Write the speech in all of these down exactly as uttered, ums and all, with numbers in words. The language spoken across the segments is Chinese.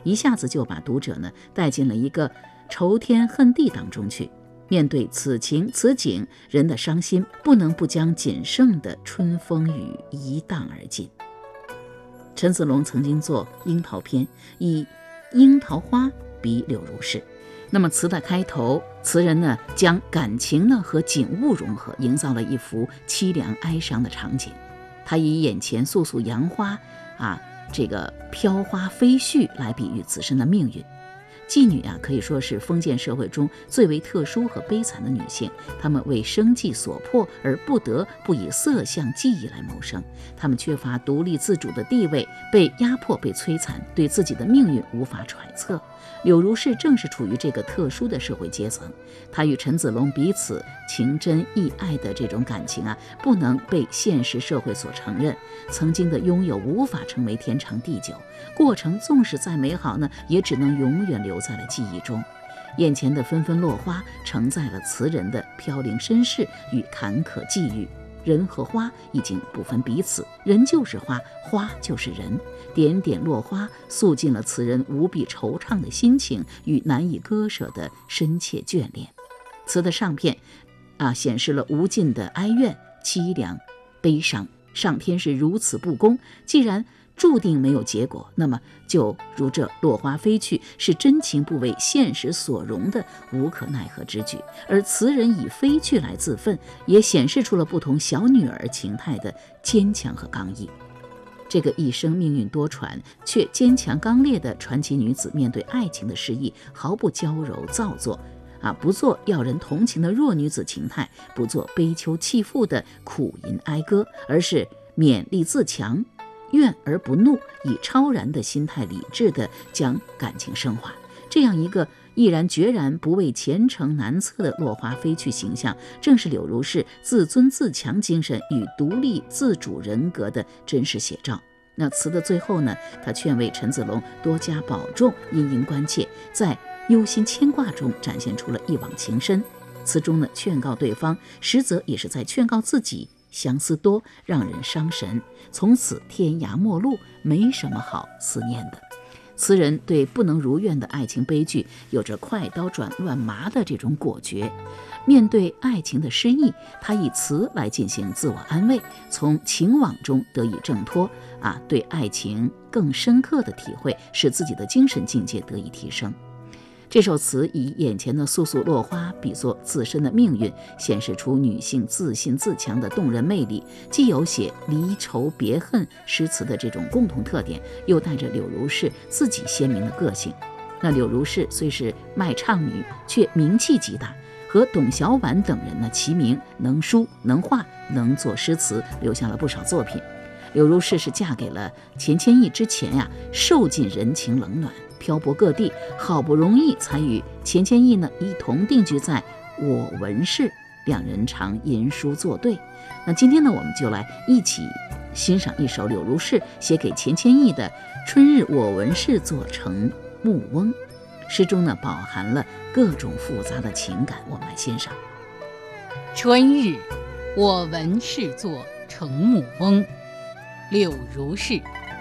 一下子就把读者呢带进了一个仇天恨地当中去。面对此情此景，人的伤心不能不将仅剩的春风雨一荡而尽。陈子龙曾经作樱桃篇，以樱桃花比柳如是。那么词的开头，词人呢将感情呢和景物融合，营造了一幅凄凉哀伤的场景。他以眼前素素杨花啊，这个飘花飞絮来比喻此生的命运。妓女啊，可以说是封建社会中最为特殊和悲惨的女性，她们为生计所迫而不得不以色相技艺来谋生，她们缺乏独立自主的地位，被压迫被摧残，对自己的命运无法揣测。柳如是正是处于这个特殊的社会阶层，她与陈子龙彼此情真意爱的这种感情啊，不能被现实社会所承认，曾经的拥有无法成为天长地久，过程纵使再美好呢，也只能永远留在了记忆中。眼前的纷纷落花承载了词人的飘零身世与坎坷际遇，人和花已经不分彼此，人就是花，花就是人，点点落花诉尽了词人无比惆怅的心情与难以割舍的深切眷恋。词的上片啊，显示了无尽的哀怨、凄凉、悲伤。上天是如此不公，既然注定没有结果，那么就如这落花飞去，是真情不为现实所容的无可奈何之举。而词人以飞去来自愤，也显示出了不同小女儿情态的坚强和刚毅。这个一生命运多舛却坚强刚烈的传奇女子，面对爱情的失意，毫不娇柔造作啊，不做要人同情的弱女子情态，不做悲秋弃妇的苦吟哀歌，而是勉励自强，怨而不怒，以超然的心态理智地将感情升华。这样一个毅然决然不畏前程难测的落花飞去形象，正是柳如是自尊自强精神与独立自主人格的真实写照。那词的最后呢，他劝慰陈子龙多加保重，殷殷关切，在忧心牵挂中展现出了一往情深。词中呢劝告对方，实则也是在劝告自己，相思多让人伤神，从此天涯陌路，没什么好思念的。词人对不能如愿的爱情悲剧有着快刀斩乱麻的这种果决，面对爱情的失意，他以词来进行自我安慰，从情网中得以挣脱啊，对爱情更深刻的体会，使自己的精神境界得以提升。这首词以眼前的素素落花比作自身的命运，显示出女性自信自强的动人魅力，既有写离愁别恨诗词的这种共同特点，又带着柳如是自己鲜明的个性。那柳如是虽是卖唱女，却名气极大，和董小宛等人呢齐名，能书能画能作诗词，留下了不少作品。柳如是是嫁给了钱谦益之前呀、啊，受尽人情冷暖，漂泊各地，好不容易才与钱谦益呢一同定居在我闻市，两人常吟书作对。那今天呢，我们就来一起欣赏一首柳如是写给钱谦益的《春日我闻市作成木翁》。诗中呢饱含了各种复杂的情感，我们来欣赏。 春日我闻市作成木翁，柳如是。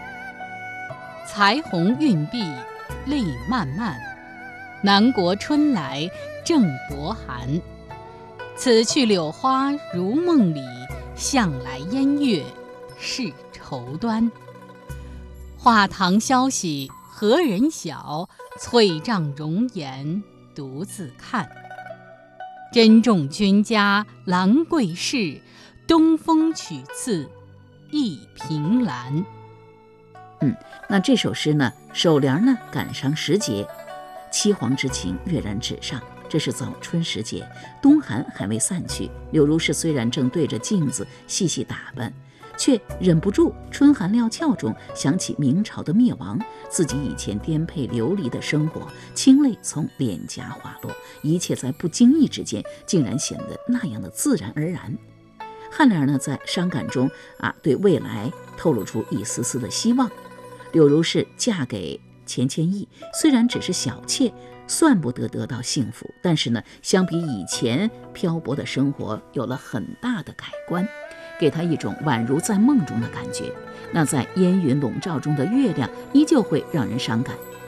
彩虹晕碧泪漫漫，南国春来正薄寒。此去柳花如梦里，向来烟月是愁端。画堂消息何人晓？翠帐容颜独自看。珍重君家兰桂室，东风取次一凭栏。 嗯，那这首诗呢，首联呢赶上时节，凄惶之情跃然纸上。这是早春时节，冬寒还未散去，柳如是虽然正对着镜子细细打扮，却忍不住春寒料峭中想起明朝的灭亡，自己以前颠沛流离的生活，清泪从脸颊滑落，一切在不经意之间竟然显得那样的自然而然。颔联呢在伤感中啊，对未来透露出一丝丝的希望。柳如是嫁给钱谦益，虽然只是小妾，算不得得到幸福，但是呢，相比以前漂泊的生活有了很大的改观，给他一种宛如在梦中的感觉。那在烟云笼罩中的月亮依旧会让人伤感，